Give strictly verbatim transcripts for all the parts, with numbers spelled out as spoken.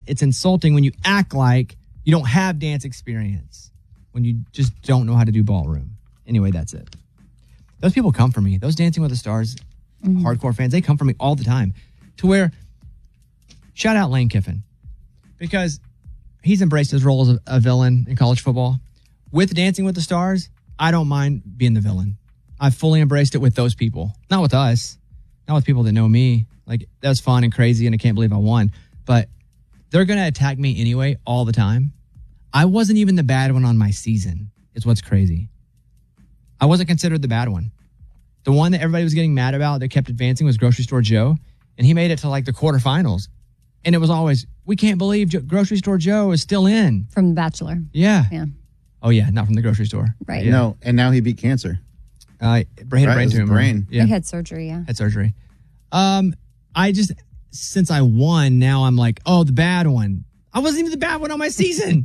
it's insulting when you act like you don't have dance experience, when you just don't know how to do ballroom. Anyway, that's it. Those people come for me. Those Dancing with the Stars mm-hmm. hardcore fans, they come for me all the time. To where, shout out Lane Kiffin, because he's embraced his role as a, a villain in college football. With Dancing with the Stars, I don't mind being the villain. I've fully embraced it with those people. Not with us. Not with people that know me. Like, that's fun and crazy, and I can't believe I won. But they're going to attack me anyway all the time. I wasn't even the bad one on my season, is what's crazy. I wasn't considered the bad one. The one that everybody was getting mad about that kept advancing was Grocery Store Joe, and he made it to like the quarterfinals. And it was always, we can't believe jo- Grocery Store Joe is still in. From The Bachelor. Yeah. Yeah. Oh, yeah, not from the grocery store. Right. Yeah. No, and now he beat cancer. Uh, he had right, a brain tumor. Brain. Yeah. He had surgery, yeah. Had surgery. Um, I just, since I won, now I'm like, oh, the bad one. I wasn't even the bad one on my season.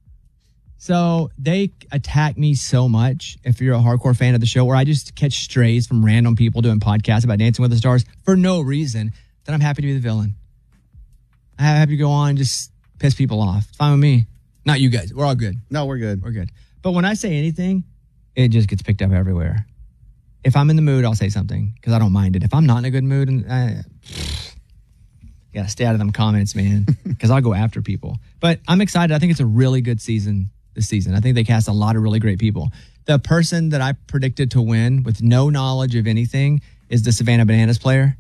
So they attack me so much, if you're a hardcore fan of the show, where I just catch strays from random people doing podcasts about Dancing with the Stars for no reason, then I'm happy to be the villain. I'm happy to go on and just piss people off. It's fine with me. Not you guys. We're all good. No, we're good. We're good. But when I say anything, it just gets picked up everywhere. If I'm in the mood, I'll say something because I don't mind it. If I'm not in a good mood, and I, you gotta stay out of them comments, man, because I'll go after people. But I'm excited. I think it's a really good season this season. I think they cast a lot of really great people. The person that I predicted to win with no knowledge of anything is the Savannah Bananas player.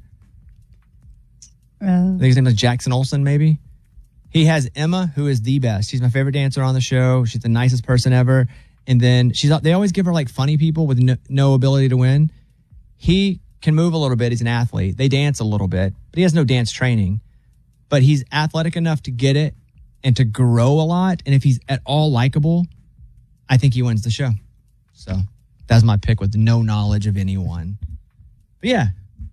Oh. I think his name is Jackson Olsen, maybe. He has Emma, who is the best. She's my favorite dancer on the show. She's the nicest person ever. And then she's they always give her like funny people with no, no ability to win. He can move a little bit. He's an athlete. They dance a little bit, but he has no dance training. But he's athletic enough to get it and to grow a lot. And if he's at all likable, I think he wins the show. So that's my pick with no knowledge of anyone. But yeah,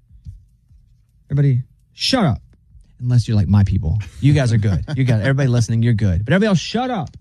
everybody shut up. Unless you're like my people. You guys are good. You got everybody listening, you're good. But everybody else, shut up.